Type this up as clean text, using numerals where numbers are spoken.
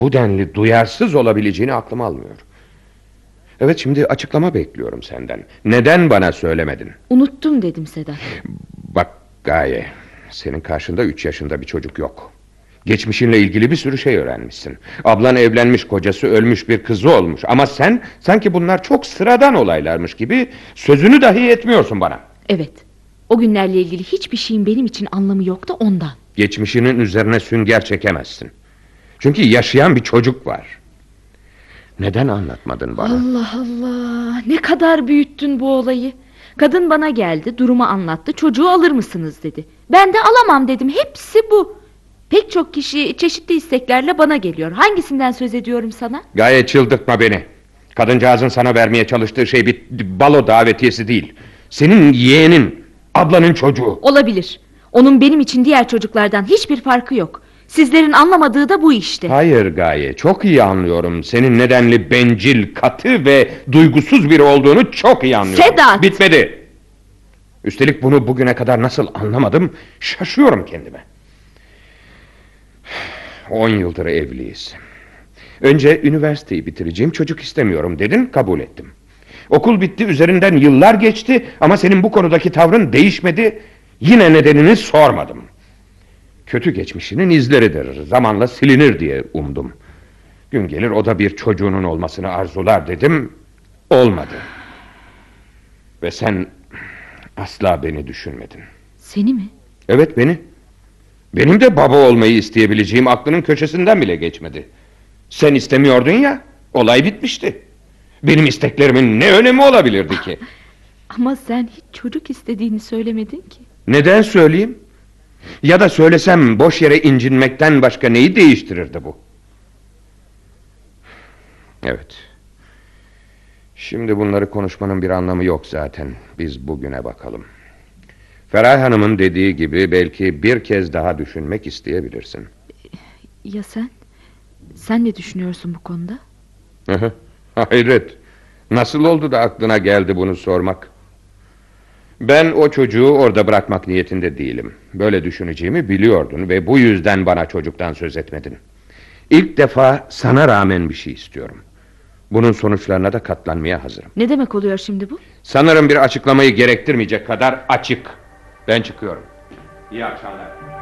Bu denli duyarsız olabileceğini aklım almıyor. Evet, şimdi açıklama bekliyorum senden. Neden bana söylemedin? Unuttum dedim Sedat. Bak Gaye, senin karşında 3 yaşında bir çocuk yok. Geçmişinle ilgili bir sürü şey öğrenmişsin. Ablan evlenmiş, kocası ölmüş, bir kızı olmuş. Ama sen sanki bunlar çok sıradan olaylarmış gibi sözünü dahi etmiyorsun bana. Evet, o günlerle ilgili hiçbir şeyin benim için anlamı yok da ondan. Geçmişinin üzerine sünger çekemezsin. Çünkü yaşayan bir çocuk var. Neden anlatmadın bana? Allah Allah, ne kadar büyüttün bu olayı. Kadın bana geldi, durumu anlattı, çocuğu alır mısınız dedi. Ben de alamam dedim, hepsi bu. Pek çok kişi çeşitli isteklerle bana geliyor. Hangisinden söz ediyorum sana? Gaye, çıldırtma beni. Kadıncağızın sana vermeye çalıştığı şey bir balo davetiyesi değil. Senin yeğenin, ablanın çocuğu. Olabilir. Onun benim için diğer çocuklardan hiçbir farkı yok. Sizlerin anlamadığı da bu işte. Hayır Gaye, çok iyi anlıyorum. Senin nedenli bencil, katı ve duygusuz biri olduğunu çok iyi anlıyorum. Sedat! Bitmedi. Üstelik bunu bugüne kadar nasıl anlamadım, şaşıyorum kendime. 10 yıldır evliyiz. Önce üniversiteyi bitireceğim, çocuk istemiyorum dedin, kabul ettim. Okul bitti, üzerinden yıllar geçti ama senin bu konudaki tavrın değişmedi. Yine nedenini sormadım. Kötü geçmişinin izleridir, zamanla silinir diye umdum. Gün gelir o da bir çocuğunun olmasını arzular dedim, olmadı. Ve sen asla beni düşünmedin. Seni mi? Evet, beni. Benim de baba olmayı isteyebileceğim aklının köşesinden bile geçmedi. Sen istemiyordun ya, olay bitmişti. Benim isteklerimin ne önemi olabilirdi ki? Ama sen hiç çocuk istediğini söylemedin ki. Neden söyleyeyim? Ya da söylesem boş yere incinmekten başka neyi değiştirirdi bu? Evet. Şimdi bunları konuşmanın bir anlamı yok zaten. Biz bugüne bakalım. Feraye Hanım'ın dediği gibi belki bir kez daha düşünmek isteyebilirsin. Ya sen? Sen ne düşünüyorsun bu konuda? Hayret. Nasıl oldu da aklına geldi bunu sormak? Ben o çocuğu orada bırakmak niyetinde değilim. Böyle düşüneceğimi biliyordun ve bu yüzden bana çocuktan söz etmedin. İlk defa sana rağmen bir şey istiyorum. Bunun sonuçlarına da katlanmaya hazırım. Ne demek oluyor şimdi bu? Sanırım bir açıklamayı gerektirmeyecek kadar açık. Ben çıkıyorum. İyi akşamlar.